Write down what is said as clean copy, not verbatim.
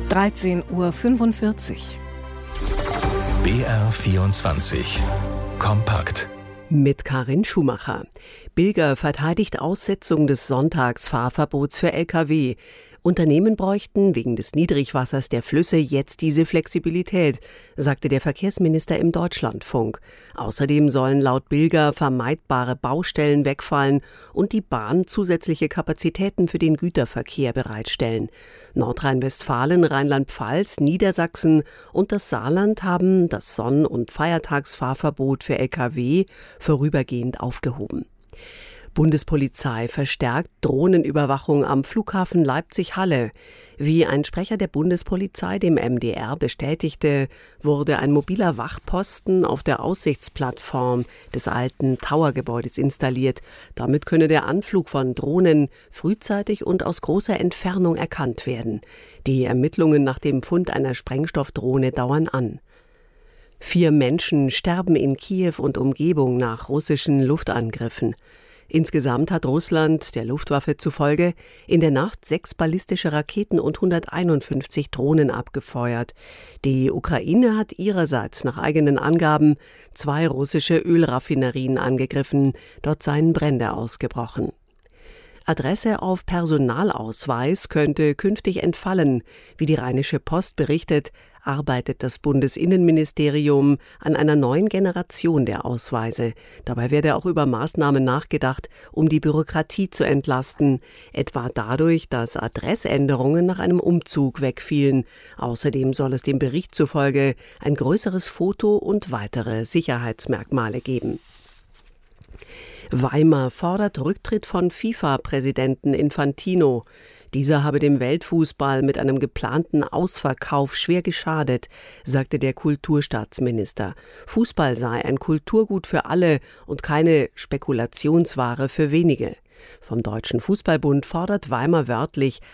13:45 Uhr. BR24 Kompakt. Mit Karin Schumacher. Bilger verteidigt Aussetzung des Sonntagsfahrverbots für Lkw. Unternehmen bräuchten wegen des Niedrigwassers der Flüsse jetzt diese Flexibilität, sagte der Verkehrsminister im Deutschlandfunk. Außerdem sollen laut Bilger vermeidbare Baustellen wegfallen und die Bahn zusätzliche Kapazitäten für den Güterverkehr bereitstellen. Nordrhein-Westfalen, Rheinland-Pfalz, Niedersachsen und das Saarland haben das Sonn- und Feiertagsfahrverbot für Lkw vorübergehend aufgehoben. Bundespolizei verstärkt Drohnenüberwachung am Flughafen Leipzig-Halle. Wie ein Sprecher der Bundespolizei dem MDR bestätigte, wurde ein mobiler Wachposten auf der Aussichtsplattform des alten Towergebäudes installiert. Damit könne der Anflug von Drohnen frühzeitig und aus großer Entfernung erkannt werden. Die Ermittlungen nach dem Fund einer Sprengstoffdrohne dauern an. 4 Menschen sterben in Kiew und Umgebung nach russischen Luftangriffen. Insgesamt hat Russland der Luftwaffe zufolge in der Nacht 6 ballistische Raketen und 151 Drohnen abgefeuert. Die Ukraine hat ihrerseits nach eigenen Angaben 2 russische Ölraffinerien angegriffen. Dort seien Brände ausgebrochen. Adresse auf Personalausweis könnte künftig entfallen. Wie die Rheinische Post berichtet, arbeitet das Bundesinnenministerium an einer neuen Generation der Ausweise. Dabei werde auch über Maßnahmen nachgedacht, um die Bürokratie zu entlasten, etwa dadurch, dass Adressänderungen nach einem Umzug wegfielen. Außerdem soll es dem Bericht zufolge ein größeres Foto und weitere Sicherheitsmerkmale geben. Weimar fordert Rücktritt von FIFA-Präsidenten Infantino. Dieser habe dem Weltfußball mit einem geplanten Ausverkauf schwer geschadet, sagte der Kulturstaatsminister. Fußball sei ein Kulturgut für alle und keine Spekulationsware für wenige. Vom Deutschen Fußballbund fordert Weimar wörtlich